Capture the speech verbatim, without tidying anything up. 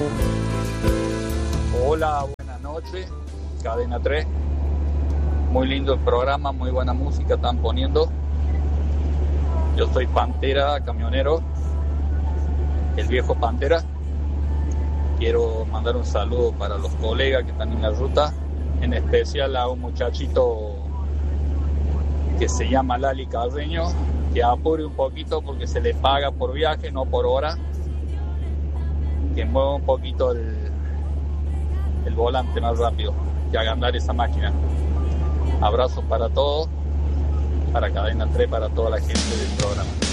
Hola, buenas noches, Cadena tres. Muy lindo el programa, muy buena música están poniendo. Yo soy Pantera, camionero, el viejo Pantera. Quiero mandar un saludo para los colegas que están en la ruta, en especial a un muchachito que se llama Lali Carreño, que apure un poquito porque se le paga por viaje, no por hora, que mueva un poquito el, el volante más rápido, que haga andar esa máquina. Abrazos para todos, para Cadena tres, para toda la gente del programa.